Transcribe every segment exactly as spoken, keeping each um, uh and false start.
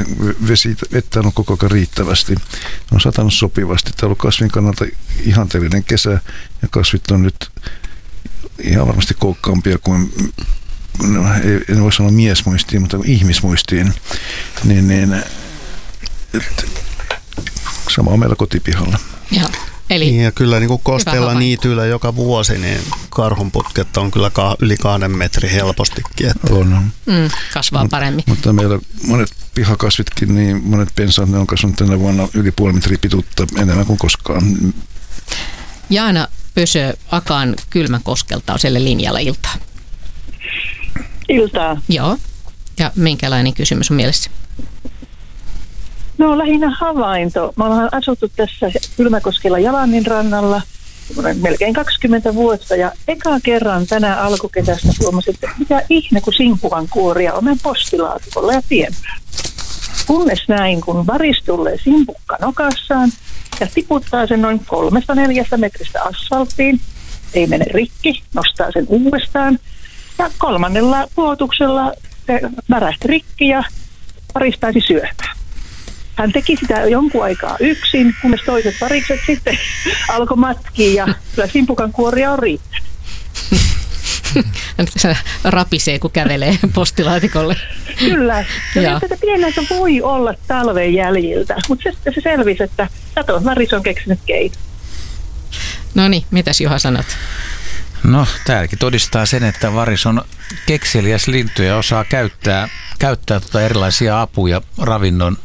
vesi, vettä on koko ajan riittävästi. On satanut sopivasti. Tämä on ollut kasvin kannalta ihanteellinen kesä ja kasvit on nyt ihan varmasti koukkaampia kuin, no, en voi sanoa miesmuistiin, mutta ihmismuistiin. Niin, niin, et, sama on meillä kotipihalla. Joo. Eli ja kyllä niin kuin Kosteella niityillä joka vuosi, niin karhunputket on kyllä ka- yli kahden metrin helpostikin. Että. On. Mm, kasvaa Mut, paremmin. Mutta meillä monet pihakasvitkin, niin monet pensaat, ne on kasvanut tänä vuonna yli puoli metrin pituutta enemmän kuin koskaan. Jaana Pösö Akaan Kylmänkoskelta on siellä linjalla iltaa. Iltaa. Joo. Ja minkälainen kysymys on mielessä? No lähinnä havainto. Me ollaan asuttu tässä Kylmäkoskella Jalannin rannalla melkein kaksikymmentä vuotta ja eka kerran tänä alkukesästä huomasin, että mitä ihme kun simpukan kuoria on meidän postilaatikolla ja tien päällä. Kunnes näin, kun varis tulee simpukka nokassaan ja tiputtaa sen noin kolmesta neljästä metristä asfalttiin, ei mene rikki, nostaa sen uudestaan ja kolmannella puotuksella se värähti rikki ja varis pääsi syömään. Hän teki sitä jonkun aikaa yksin, kunnes toiset parikset sitten alkoi matkia ja kyllä simpukan kuoria on riittänyt. Se rapisee, kun kävelee postilaatikolle. Kyllä. Tätä pieneltä voi olla talven jäljiltä, mutta se, se selvisi, että kato, varis on keksinyt keino. No niin, mitäs Juha sanot? No, täälläkin todistaa sen, että varis on kekseliäs lintu ja osaa käyttää, käyttää tuota erilaisia apuja ravinnon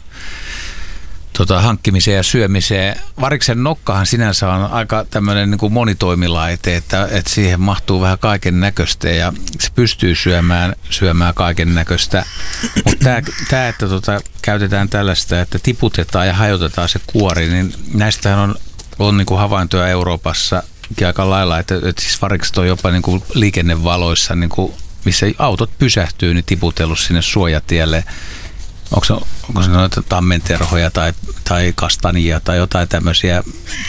Tota, hankkimiseen ja syömiseen. Variksen nokkahan sinänsä on aika tämmöinen niin kuin monitoimilaite, että, että siihen mahtuu vähän kaiken näköistä ja se pystyy syömään, syömään kaiken näköistä. Mutta tämä, tämä, että tota, käytetään tällaista, että tiputetaan ja hajotetaan se kuori, niin näistähän on, on niin kuin havaintoja Euroopassa aika lailla, että, että siis varikset on jopa niin kuin liikennevaloissa, niin kuin, missä autot pysähtyy, niin tiputellut sinne suojatielle. Onko se, onko se noita tammenterhoja tai, tai kastania tai jotain tämmöisiä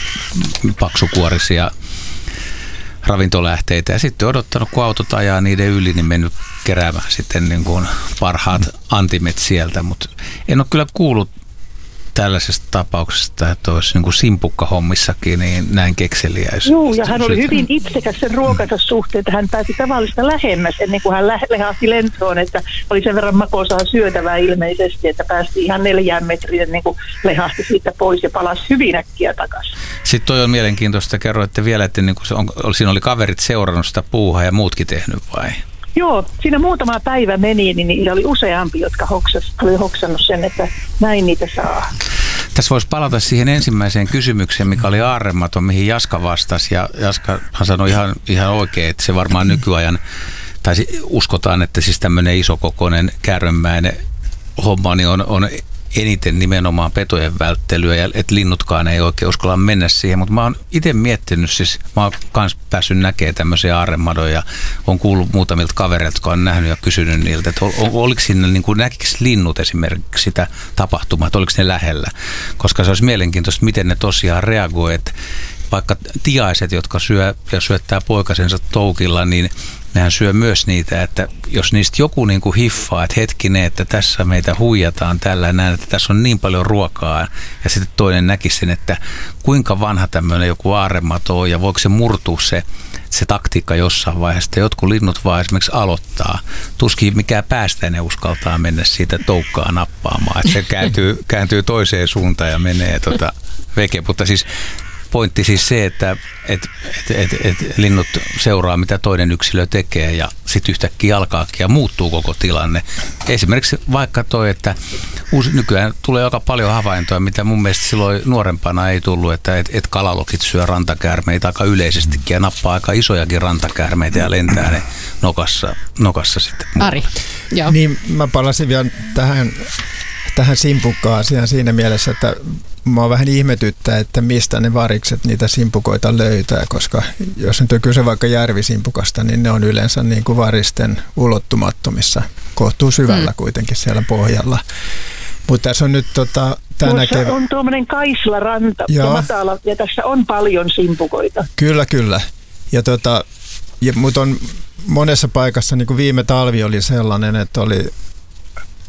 paksukuorisia ravintolähteitä ja sitten odottanut, kun autot ajaa niiden yli, niin mennyt keräämään sitten niin kuin parhaat antimet sieltä, mutta en ole kyllä kuullut tällaisesta tapauksesta, että olisi niin kuin simpukkahommissakin niin näin kekseliäis. Joo, ja hän oli hyvin itsekäs sen ruokansa suhteen, että hän pääsi tavallista lähemmäs ennen kuin hän lehahti lentoon, että oli sen verran makoisaa syötävää ilmeisesti, että päästi ihan neljään metriin, niin kuin lehahti siitä pois ja palasi hyvin äkkiä takaisin. Sitten toi on mielenkiintoista, kerroitte vielä, että niin kuin se on, siinä oli kaverit seurannut sitä puuhaa ja muutkin tehnyt vai? Joo, siinä muutama päivä meni, niin niillä oli useampi, jotka hoksas, oli hoksannut sen, että näin niitä saa. Tässä voisi palata siihen ensimmäiseen kysymykseen, mikä oli aarrematon, mihin Jaska vastasi. Ja Jaska sanoi ihan, ihan oikein, että se varmaan nykyajan, tai uskotaan, että siis tämmöinen isokokoinen kärrönmäinen homma niin on, on eniten nimenomaan petojen välttelyä, ja että linnutkaan ei oikein uskalla mennä siihen, mutta mä oon itse miettinyt, siis mä oon kans päässyt näkemään tämmöisiä aarremadoja, ja on kuullut muutamilta kavereilta, jotka on nähnyt ja kysynyt niiltä, että ol, oliko siinä, niin kuin näkikö linnut esimerkiksi sitä tapahtumaa, että oliko ne lähellä, koska se olisi mielenkiintoista, miten ne tosiaan reagoi, että vaikka tiaiset, jotka syö ja syöttää poikasensa toukilla, niin nehän syö myös niitä, että jos niistä joku niin kuin hiffaa, että hetkinen, että tässä meitä huijataan tällä näin, että tässä on niin paljon ruokaa, ja sitten toinen näkisi sen, että kuinka vanha tämmöinen joku aarremato on, ja voiko se murtua se, se taktiikka jossain vaiheessa, että jotkut linnut vaan esimerkiksi aloittaa. Tuskin mikään päästäinen uskaltaa mennä siitä toukkaa nappaamaan, että se kääntyy, kääntyy toiseen suuntaan ja menee tota veke, mutta siis pointti siis se, että et, et, et, et linnut seuraa, mitä toinen yksilö tekee ja sitten yhtäkkiä alkaakin ja muuttuu koko tilanne. Esimerkiksi vaikka toi, että uusi, nykyään tulee aika paljon havaintoja, mitä mun mielestä silloin nuorempana ei tullut, että et, et kalalokit syö rantakäärmeitä aika yleisestikin ja nappaa aika isojakin rantakäärmeitä ja lentää ne nokassa, nokassa sitten. Ari, joo. Niin mä palasin vielä tähän, tähän simpukka-asiaan siinä mielessä, että mua vähän ihmetyttää, että mistä ne varikset niitä simpukoita löytää, koska jos nyt on kyse vaikka järvisimpukasta, niin ne on yleensä niin kuin varisten ulottumattomissa, kohtuu syvällä mm. kuitenkin siellä pohjalla. Mutta tässä on nyt tota, tänä kevä... on tuommoinen kaislaranta ja matala, ja tässä on paljon simpukoita. Kyllä, kyllä. Ja tota, ja, mutta on monessa paikassa, niin kuin viime talvi oli sellainen, että oli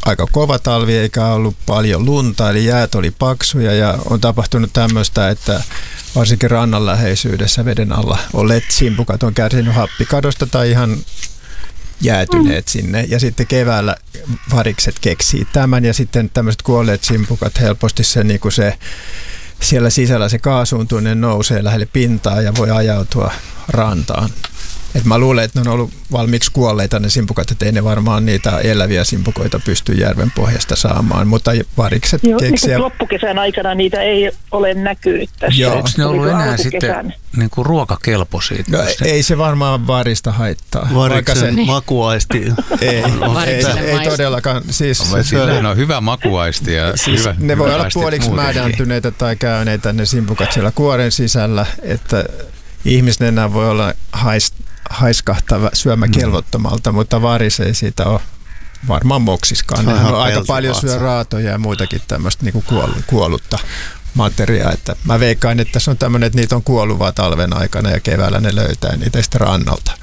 aika kova talvi eikä ollut paljon lunta, eli jäät oli paksuja ja on tapahtunut tämmöistä, että varsinkin rannan läheisyydessä veden alla olleet simpukat on kärsinyt happikadosta tai ihan jäätyneet mm. sinne. Ja sitten keväällä varikset keksii tämän ja sitten tämmöiset kuolleet simpukat helposti se, niin kuin se siellä sisällä se kaasuuntuinen nousee lähelle pintaa ja voi ajautua rantaan. Et mä luulen, että ne on ollut valmiiksi kuolleita ne simpukat, että ei ne varmaan niitä eläviä simpukoita pysty järven pohjasta saamaan, mutta varikset keksiä. Niin loppukesän aikana niitä ei ole näkynyt tässä. Onko ne ollut enää sitten niin kuin ruokakelpoisia? No, ei se varmaan varista haittaa. Variksen niin. makuaisti. ei, ei, ei todellakaan. Siis, Sillä on hyvä makuaisti. Ja siis hyvä, ne voi hyvä olla puoliksi mädäntyneitä tai käyneitä ne simpukat siellä kuoren sisällä, että ihmisnenä voi olla haist, haiskahtava syömäkelvottomalta, mm. mutta varis ei siitä ole varmaan moksiskaan. Ne on aika paljon syö raatoja ja muitakin tämmöistä niin kuin kuollutta materiaa. Että mä veikkaan, että se on tämmöinen, että niitä on kuolluvaa talven aikana ja keväällä ne löytää niitä sitten rannalta.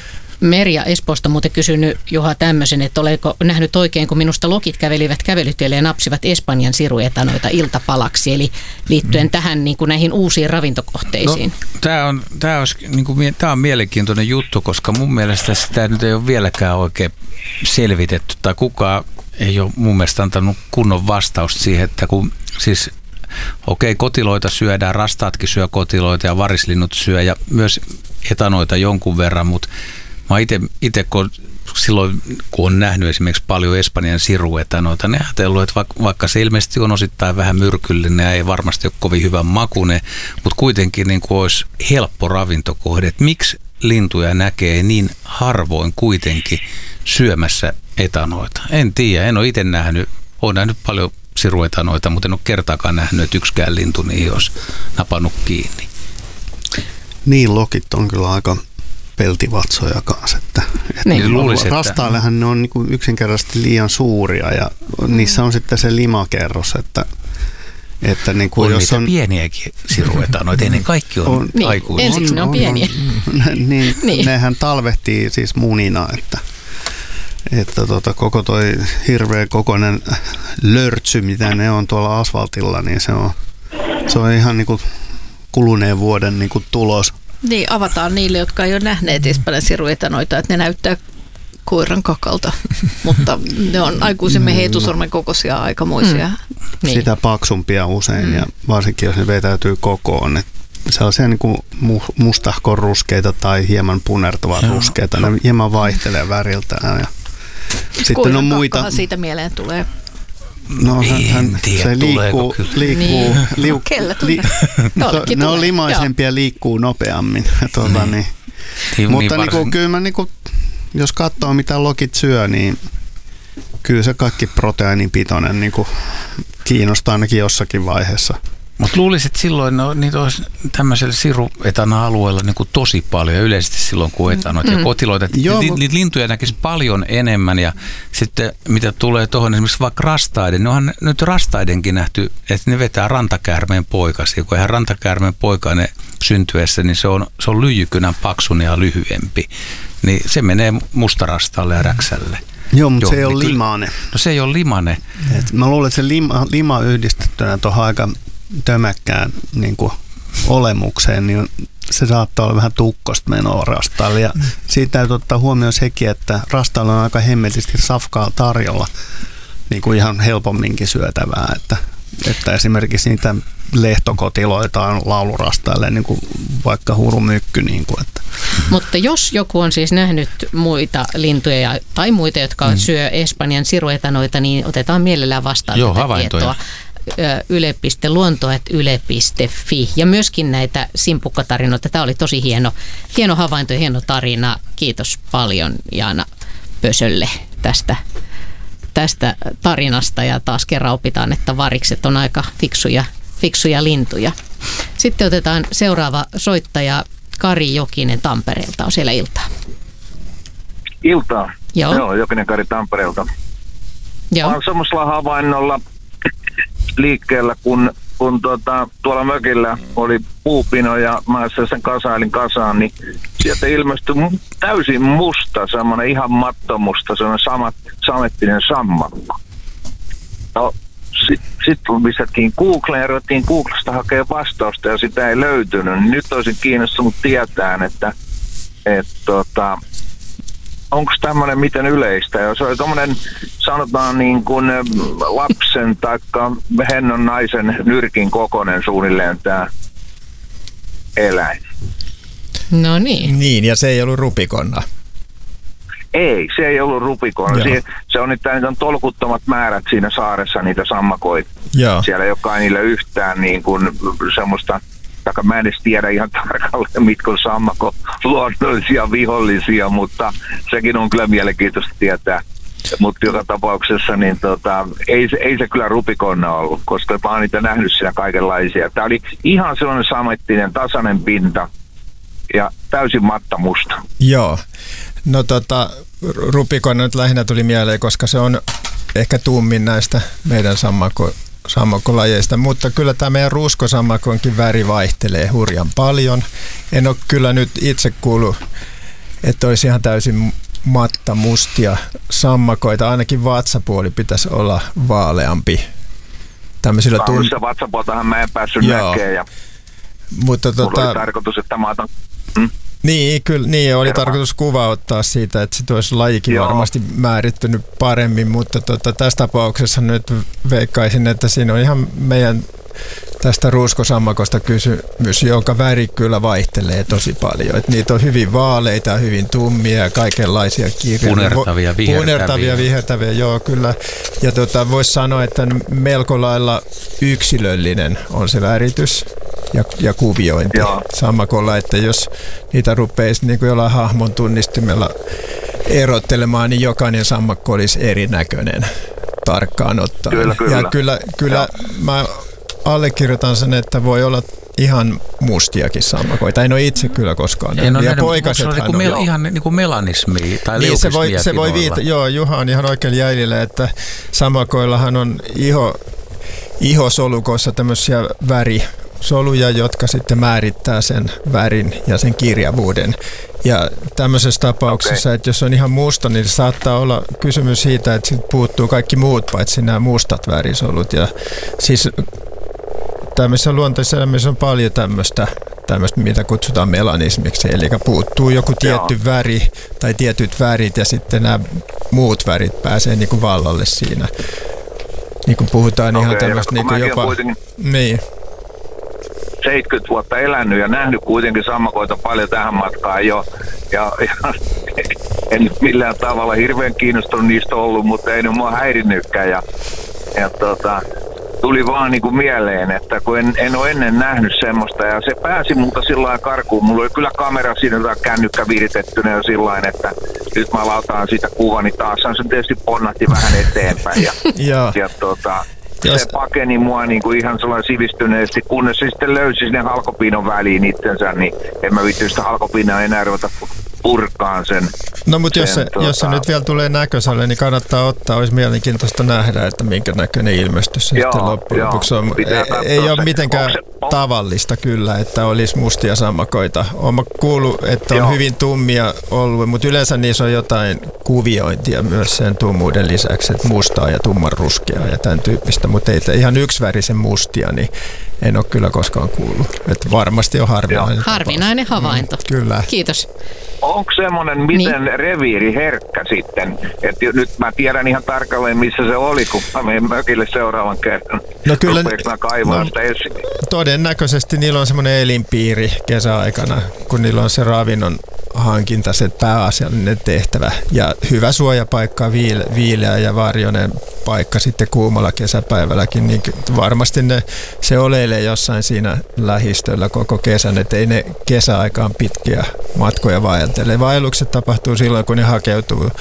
Merja Espoosta muuten kysynyt Juha tämmöisen, että oletko nähnyt oikein, kun minusta lokit kävelivät kävelytielle ja napsivat Espanjan siruetanoita iltapalaksi, eli liittyen mm. tähän niin kuin näihin uusiin ravintokohteisiin. No, tämä on, tämä olisi, niin kuin, tämä on mielenkiintoinen juttu, koska mun mielestä sitä nyt ei ole vieläkään oikein selvitetty, tai kukaan ei ole mun mielestä antanut kunnon vastausta siihen, että kun siis okei, kotiloita syödään, rastaatkin syö kotiloita ja varislinnut syö ja myös etanoita jonkun verran, mutta mä itse kun silloin, kun on nähnyt esimerkiksi paljon Espanjan siruetanoita, ne ajatellut, että vaikka se ilmeisesti on osittain vähän myrkyllinen ja ei varmasti ole kovin hyvän makuinen, mutta kuitenkin niin kuin olisi helppo ravintokohde, että miksi lintuja näkee niin harvoin kuitenkin syömässä etanoita. En tiedä, en ole itse nähnyt, olen nähnyt paljon siruetanoita, mutta en ole kertaakaan nähnyt, että yksikään lintu niihin olisi napannut kiinni. Niin, lokit on kyllä aika peltivatsoja kanssa. Että, että niin, luulisi, että rastaillehan ne on niin kuin yksinkertaisesti liian suuria ja niissä on sitten se limakerros, että, että niin kuin on jos niitä on pieniäkin siruetanoita, ei ne kaikki on, on aikuisia. Niin, ensiksi ne on pieniä. On, on, niin, niin. Nehän talvehtii siis munina, että että tota, koko toi hirveä kokoinen lörtsy, mitä ne on tuolla asfaltilla, niin se on, se on ihan niin kuin kuluneen vuoden niin kuin tulos. Niin, avataan niille, jotka ei ole nähneet Espanjan siruetanoita, että ne näyttää koiran kakalta, mutta ne on aikuisemme heitusormen kokoisia aikamoisia. Mm. Niin. Sitä paksumpia usein mm. ja varsinkin jos ne vetäytyy kokoon, että sellaisia niin kuin mustahkon ruskeita tai hieman punertavat ruskeita, ne hieman vaihtelee väriltään ja sitten on muita. Siitä mieleen tulee. No hän, hän tiedä, se liikkuu, liikkuu, niin. liu, li, to, ne on limaisempia ja liikkuu nopeammin. Tuota, niin. Niin. Mutta niin kuin, kyllä mä, niin kuin, jos katsoo mitä lokit syö, niin kyllä se kaikki proteiinipitoinen niin kuin kiinnostaa ainakin jossakin vaiheessa. Mutta luulisin, että silloin no, niitä olisi tämmöisellä siruetana-alueella niin kuin tosi paljon, ja yleisesti silloin kun etanoita mm. ja kotiloita. Joo, li, niitä lintuja näkisi paljon enemmän, ja sitten mitä tulee tuohon esimerkiksi vaikka rastaiden, ne onhan nyt rastaidenkin nähty, että ne vetää rantakäärmeen poikasia, kun eihän rantakäärmeen poikainen syntyessä, niin se on, se on lyijykynän paksunen ja lyhyempi. Niin se menee mustarastalle ja räksälle. Joo, mutta Joo, se ei niin ole limane. No se ei ole limane. Et mä luulen, että se lima, lima yhdistettynä tuohon aika tömäkkään niin kuin olemukseen, niin se saattaa olla vähän tukkosta menoa rastaalle. Ja mm. siitä täytyy ottaa huomioon sekin, että rastaalla on aika hemmetisti safkaa tarjolla niin kuin ihan helpomminkin syötävää, että, että esimerkiksi niitä lehtokotiloita on laulurastaille niin kuin vaikka hurumykky. Niin kuin, että. Mutta jos joku on siis nähnyt muita lintuja tai muita, jotka mm. syö Espanjan siruetanoita, niin otetaan mielellään vastaan Joo, tätä havaintoja. tietoa. yle piste luonto ät yle piste fi ja myöskin näitä simpukkatarinoita. Tämä oli tosi hieno, hieno havainto ja hieno tarina. Kiitos paljon Jaana Pösölle tästä, tästä tarinasta ja taas kerran opitaan, että varikset on aika fiksuja, fiksuja lintuja. Sitten otetaan seuraava soittaja Kari Jokinen Tampereelta. On siellä iltaa. Iltaa. Joo. Joo, Jokinen Kari Tampereelta. Joo. Olen semmoisella havainnolla liikkeellä, kun, kun tuota, tuolla mökillä oli puupino ja mä sen kasailin kasaan, niin sieltä ilmestyi täysin musta, semmoinen ihan mattomusta, semmoinen samat, samettinen sammakko. No sitten sit lisättiin Googleen ja ruvettiin Googlesta hakemaan vastausta ja sitä ei löytynyt. Nyt olisin kiinnostunut tietää, että et, tota, onko tämmöinen miten yleistä. Jos oli tommoinen, sanotaan niin kuin lapsen tai hennon naisen nyrkin kokoinen suunnilleen tämä eläin. No niin. Niin, ja se ei ollut rupikonna. Ei, se ei ollut rupikonna. Se, se on nyt niitä on tolkuttomat määrät siinä saaressa niitä sammakoita. Joo. Siellä ei olekaan niillä yhtään niin kuin semmoista, taikka mä en edes tiedä ihan tarkalleen, mitkä on sammakon luonnollisia vihollisia, mutta sekin on kyllä mielenkiintoista tietää. Mutta joka tapauksessa niin tota, ei, se, ei se kyllä rupikonna ollut, koska mä oon niitä nähnyt siinä kaikenlaisia. Tämä oli ihan sellainen samettinen, tasainen pinta ja täysin mattamusta. Joo. No tota, rupikonna nyt lähinnä tuli mieleen, koska se on ehkä tummin näistä meidän sammakko, sammakkolajeista, mutta kyllä tämä meidän ruskosammakonkin väri vaihtelee hurjan paljon. En ole kyllä nyt itse kuullut, että olisi ihan täysin mattamustia sammakoita, ainakin vatsapuoli pitäisi olla vaaleampi. Tämmöisillä tun... vatsapuoltahan mä en päässyt näkemään ja mutta mulla tota... oli tarkoitus, että mä otan... Hmm? Niin, kyllä, niin oli Kerma. Tarkoitus kuva ottaa siitä, että sit olisi lajikin Joo. varmasti määrittynyt paremmin, mutta tota, tässä tapauksessa nyt veikkaisin, että siinä on ihan meidän tästä ruuskosammakosta kysymys, jonka väri kyllä vaihtelee tosi paljon. Et niitä on hyvin vaaleita, hyvin tummia ja kaikenlaisia kirjoja. Punertavia, vihertäviä. Punertavia, vihertäviä, joo kyllä. Ja tota, voisi sanoa, että melko lailla yksilöllinen on se väritys ja, ja kuviointi joo. sammakolla, että jos niitä rupeisi niin kuin jollain hahmon tunnistimella erottelemaan, niin jokainen sammakko olisi erinäköinen tarkkaan ottaen. Kyllä, kyllä. Ja kyllä, kyllä mä allekirjoitan sen, että voi olla ihan mustiakin sammakoita. En ole itse kyllä koskaan. En ole ja nähnyt, poikasethan se on, niin on ihan niin kuin melanismia tai niin, se voi, se voi viita, joo, Juha on ihan oikein jäljellä, että sammakoillahan on iho, ihosolukoissa tämmöisiä värisoluja, jotka sitten määrittää sen värin ja sen kirjavuuden. Ja tämmöisessä tapauksessa, okay. että jos on ihan musta, niin saattaa olla kysymys siitä, että siitä puuttuu kaikki muut paitsi nämä mustat värisolut. Ja siis tämmöisessä luontaisessa elämässä on paljon tämmöistä, tämmöistä, mitä kutsutaan melanismiksi. Eli puuttuu joku tietty Joo. väri tai tietyt värit ja sitten nämä muut värit pääsee niin kuin vallalle siinä. Niin kuin puhutaan okay, ihan tämmöistä niin kuin jopa... Kuitenkin... Niin. seitsemänkymmentä vuotta elänyt ja nähnyt kuitenkin sammakoita paljon tähän matkaan jo. Ja, ja en millään tavalla hirveän kiinnostunut niistä ollut, mutta ei ne mua häirinnytkään. Ja, ja tota, tuli vaan niin kuin mieleen, että kun en, en ole ennen nähnyt semmoista. Ja se pääsi multa sillä lailla karkuun. Mulla oli kyllä kamera siinä tai kännykkä viritettynä jo sillä lailla, että nyt mä lautaan sitä kuvaa, niin taas se tietysti ponnahti vähän eteenpäin. Ja, ja tota... Se pakeni mua niin kuin ihan sellainen sivistyneesti, kunnes se sitten löysi sinne halkopiinon väliin itsensä, niin en mä viitty sitä halkopiinaa enää ruveta purkaan sen. No mutta jos, se, tuota... jos se nyt vielä tulee näköiselle, niin kannattaa ottaa, olisi mielenkiintoista nähdä, että minkä näköinen ilmestys se joo, sitten loppujen lopuksi on. Ei, ei ole mitenkään se, tavallista kyllä, että olisi mustia sammakoita. Olen kuullut, että on joo. hyvin tummia ollut, mutta yleensä niissä on jotain kuviointia myös sen tummuuden lisäksi, että mustaa ja tumman ruskeaa ja tämän tyyppistä, mutta ei ihan yksivärisen mustia, niin en ole kyllä koskaan kuullut. Että varmasti on harvinainen. Harvinainen havainto. Mm, kyllä. Kiitos. Onko semmoinen miten niin. reviiriherkkä sitten? Että nyt mä tiedän ihan tarkalleen, missä se oli, kun mä menen mökille seuraavan kerran. No kyllä. Rupeeko mä kaivaa no, sitä esiin? Todennäköisesti niillä on semmoinen elinpiiri kesäaikana, kun niillä on se ravinnon hankinta, se pääasiallinen tehtävä. Ja hyvä suojapaikka, viile, viileä ja varjoinen paikka sitten kuumalla kesäpäivälläkin, niin varmasti ne, se oleilee jossain siinä lähistöllä koko kesän, että ei ne kesäaikaan pitkiä matkoja vaeltele. Vaellukset tapahtuu silloin, kun ne hakeutuu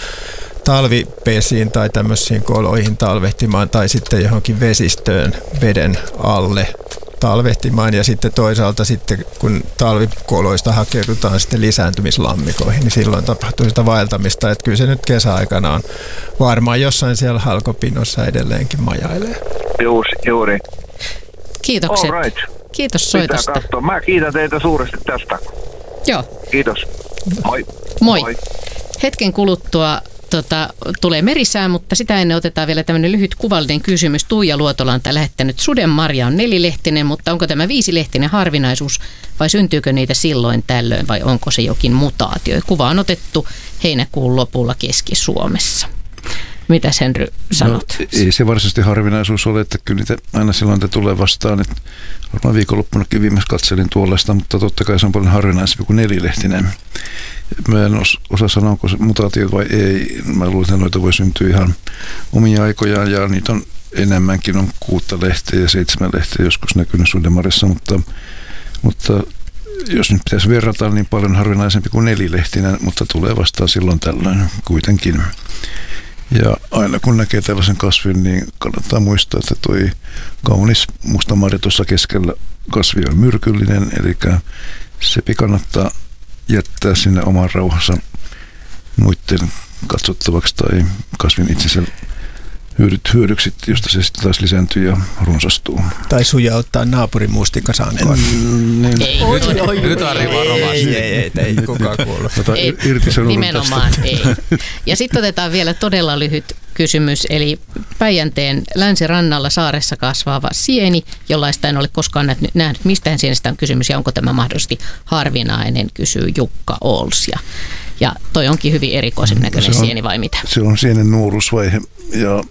talvipesiin tai tämmöisiin koloihin talvehtimaan tai sitten johonkin vesistöön veden alle talvehtimaan ja sitten toisaalta sitten kun talvikoloista hakeudutaan sitten lisääntymislammikoihin, niin silloin tapahtuu sitä vaeltamista, että kyllä se nyt kesäaikana on varmaan jossain siellä halkopinossa edelleenkin majailee. Juuri, juuri. Kiitokset. All right. Kiitos soitosta. Mä kiitän teitä suuresti tästä. Joo. Kiitos. Moi. Moi. Moi. Hetken kuluttua tota, tulee merisää, mutta sitä ennen otetaan vielä tämmöinen lyhyt kuvallinen kysymys. Tuija Luotola on lähettänyt: sudenmarja on nelilehtinen, mutta onko tämä viisilehtinen harvinaisuus vai syntyykö niitä silloin tällöin vai onko se jokin mutaatio? Kuva on otettu heinäkuun lopulla Keski-Suomessa. Mitäs Henry sanot? No, ei se varsinaisesti harvinaisuus ole, että kyllä niitä aina silloin te tulee vastaan. Että varmaan viikonloppunakin viimeksi katselin tuollaista, mutta totta kai se on paljon harvinaisempi kuin nelilehtinen. Mä en osaa sanoa, onko se mutaatio vai ei. Mä luulen, että noita voi syntyä ihan omia aikojaan ja niitä on enemmänkin, on kuutta lehteä ja seitsemän lehteä joskus näkynyt sudenmarjassa, mutta, mutta jos nyt pitäisi verrata, niin paljon harvinaisempi kuin nelilehtinen, mutta tulee vastaan silloin tällöin kuitenkin. Ja aina kun näkee tällaisen kasvin, niin kannattaa muistaa, että toi kaunis musta marja tuossa keskellä kasvi on myrkyllinen, eli sepi kannattaa jättää sinne oman rauhansa muiden katsottavaksi tai kasvin itsensä hyödyt, hyödyksi, josta se sitten taas lisääntyy ja runsastuu. Tai sujauttaa naapurin mustikasankoon. Mm, niin. Ei, oi, oi, oi, nyt Ari varovasti. Ei, ei, ei, ei kukaan kuulu. Ei, nimenomaan ei. Ja sitten otetaan vielä todella lyhyt kysymys, eli Päijänteen länsirannalla saaressa kasvava sieni, jollaista en ole koskaan nähnyt, mistähän sienestä on kysymys ja onko tämä mahdollisesti harvinainen, kysyy Jukka Ols. Ja, ja toi onkin hyvin erikoisen näköinen on, sieni vai mitä? Se on sienen nuoruusvaihe ja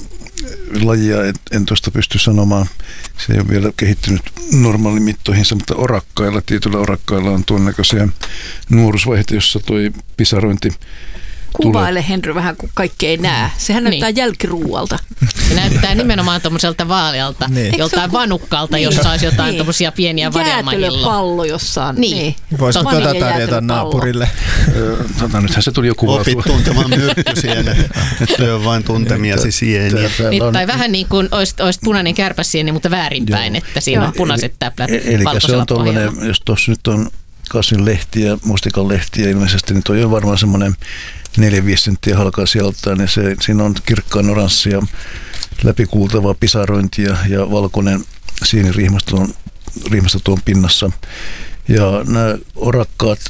lajia en, en tuosta pysty sanomaan. Se ei ole vielä kehittynyt normaalimittoihinsa, mutta orakkailla, tietyillä orakkailla on tuon näköisiä nuoruusvaiheita, jossa toi pisarointi kuvaile Henry vähän, kun kaikki ei näe. Sehän niin. näyttää jälkiruualta. Se näyttää nimenomaan tuommoiselta vaalealta, niin. joltain vanukkaalta, niin. jossa olisi jotain niin. tuommoisia pieniä vadelmajilloja. Jäätelöpallo jossain. Niin. niin. Voisiko tuota tarjota naapurille? Tota, nythän se tuli jo kuva. Opit tuntemaan myrkkysienet. Työ on vain tuntemiasi sieniä. Niin, tai vähän niin kuin olisi, olisi punainen kärpäsieni, mutta väärinpäin, Joo. että siinä on punaiset täplät Eli se on tuollainen, jos tuossa nyt on kasvin lehtiä, mustikan lehtiä ilmeisesti, niin toi on varmaan semmoinen neljä viisi senttiä halkaa sieltä, niin se, siinä on kirkkaan oranssia läpikuultavaa pisarointia ja valkoinen sienirihmasto on, rihmasto on pinnassa. Ja nämä orakkaat,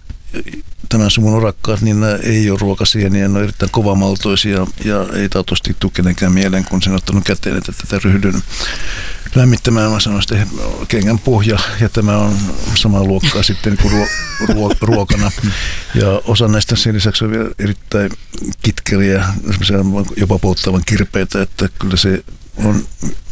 tämän sumun orakkaat, niin nämä ei ole ruokasieniä, ne on erittäin kovamaltoisia ja ei taatusti tule kenenkään mieleen, kun sen on ottanut käteen, että tätä ryhdyn lämmittämään. Mä sanoin sitten kengän pohja ja tämä on samaa luokkaa sitten kuin ruo, ruo, ruokana. Ja osa näistä sen lisäksi on vielä erittäin kitkeliä, jopa polttavan kirpeitä, että kyllä se on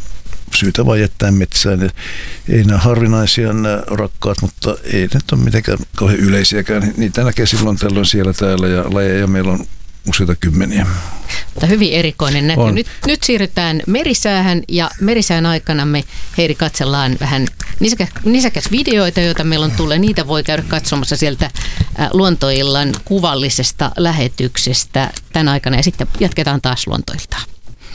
syytä vaan jättää metsään. Ei nämä harvinaisia nämä rakkaat, mutta ei ne ole mitenkään kauhean yleisiäkään. Niitä näkee silloin tällöin siellä täällä ja lajeja meillä on useita kymmeniä. Mutta hyvin erikoinen näky. Nyt, nyt siirrytään merisäähän ja merisään aikana me Heiri katsellaan vähän nisäkäs, nisäkäs videoita, joita meillä on tullut. Niitä voi käydä katsomassa sieltä Luontoillan kuvallisesta lähetyksestä tämän aikana ja sitten jatketaan taas Luontoiltaa.